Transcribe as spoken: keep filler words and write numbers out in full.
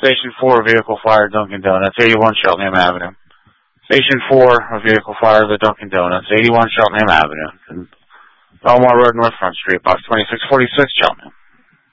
Station four, vehicle fire, Dunkin' Donuts, eighty-one Cheltenham Avenue. Station four, a vehicle fire, the Dunkin' Donuts, eighty-one Cheltenham Avenue. And Belmar Road, North Front Street, box twenty-six forty-six, Cheltenham.